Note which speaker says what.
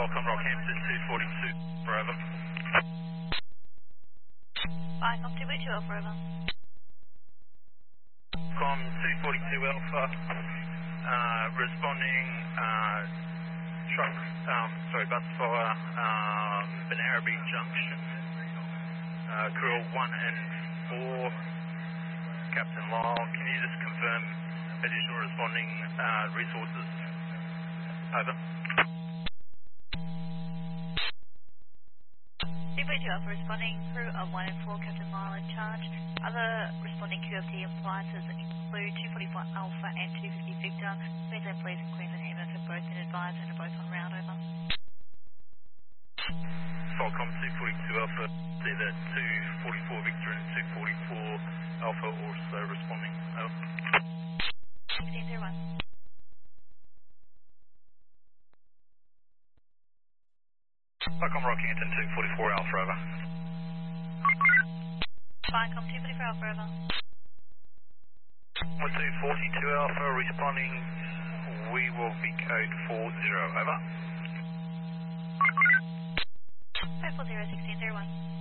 Speaker 1: Falcon Rockhampton 242, forever.
Speaker 2: Falcon 242 Alpha, over.
Speaker 1: Com 242 Alpha, responding, truck, bus for Benaraby Junction, crew 1 and 4, Captain Lyle, can you just confirm additional responding resources? Over.
Speaker 2: 242 Alpha responding, crew 1 and 4, Captain Lyle in charge. Other responding QFT appliances include 244 Alpha and 250 Victor. Queensland Police and Queensland Ambulance have both been advised and are both on route, over.
Speaker 1: Falcom 242 Alpha, see that 244 Victor and 244 Alpha also responding. Over.
Speaker 2: 1601.
Speaker 1: Falcom Rockhampton 244 Alpha, over.
Speaker 2: Falcom 244 Alpha, over.
Speaker 1: 242 Alpha responding, we will be code 40, over.
Speaker 2: 540 1601.